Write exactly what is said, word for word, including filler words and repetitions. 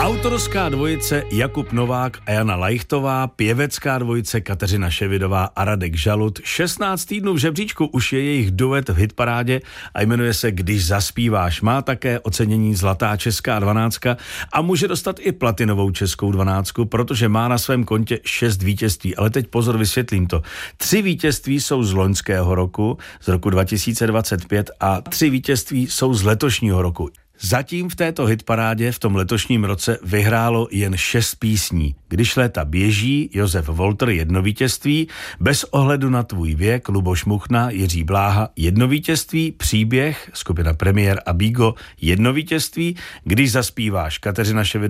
Autorská dvojice Jakub Novák a Jana Lajchtová, pěvecká dvojice Kateřina Ševidová a Radek Žalud. šestnáct týdnů v žebříčku už je jejich duet v hitparádě a jmenuje se Když zaspíváš. Má také ocenění Zlatá česká dvanáctka a může dostat i platinovou českou dvanáctku, protože má na svém kontě šest vítězství. Ale teď pozor, vysvětlím to. Tři vítězství jsou z loňského roku, z roku dva tisíce dvacet pět a tři vítězství jsou z letošního roku. Zatím v této hitparádě v tom letošním roce vyhrálo jen šest písní. Když léta běží, Josef Volter jedno vítězství, Bez ohledu na tvůj věk, Luboš Muchna, Jiří Bláha jedno vítězství, Příběh, skupina Premiér a Bígo jedno vítězství, Když zaspíváš, Kateřina Ševidová